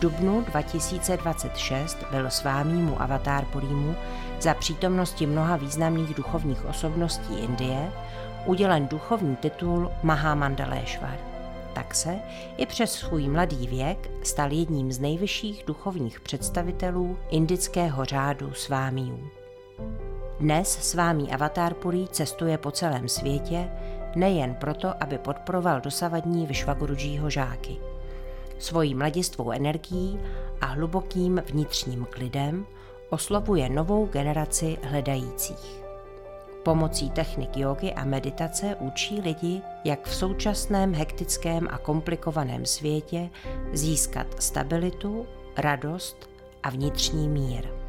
dubnu 2026 byl Svámímu Avatárumu za přítomnosti mnoha významných duchovních osobností Indie udělen duchovní titul Mahamandaleshvar. Tak se i přes svůj mladý věk stal jedním z nejvyšších duchovních představitelů indického řádu Svámiů. Dnes Svámí Avatárurí cestuje po celém světě nejen proto, aby podporoval dosavadní Višvagurujího žáky. Svojí mladistvou energií a hlubokým vnitřním klidem oslovuje novou generaci hledajících. Pomocí technik jógy a meditace učí lidi, jak v současném hektickém a komplikovaném světě získat stabilitu, radost a vnitřní mír.